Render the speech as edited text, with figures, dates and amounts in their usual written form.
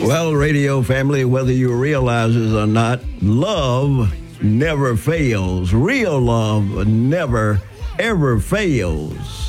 Well, radio family, whether you realize it or not, love never fails. Real love never, ever fails.